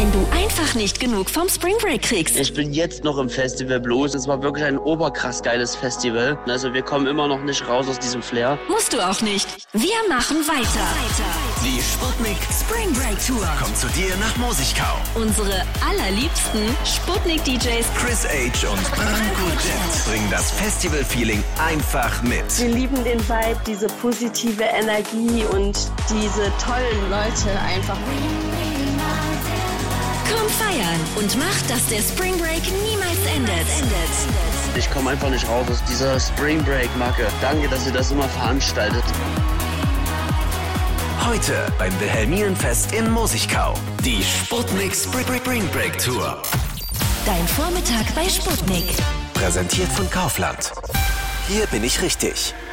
wenn du einfach nicht genug vom Spring Break kriegst. Ich bin jetzt noch im Festival Blues. Es war wirklich ein oberkrass geiles Festival. Also wir kommen immer noch nicht raus aus diesem Flair. Musst du auch nicht. Wir machen weiter. Die Sputnik Spring Break Tour kommt zu dir nach Mosigkau. Unsere allerliebsten Sputnik-DJs Chris H. und Branko Jet bringen das Festival-Feeling einfach mit. Wir lieben den Vibe, diese positive Energie und diese tollen Leute einfach. Komm feiern und mach, dass der Spring Break niemals endet. Ich komme einfach nicht raus aus dieser Spring Break-Macke. Danke, dass ihr das immer veranstaltet. Heute beim Wilhelminenfest in Mosigkau. Die Sputnik Spring Break Tour. Dein Vormittag bei Sputnik. Präsentiert von Kaufland. Hier bin ich richtig.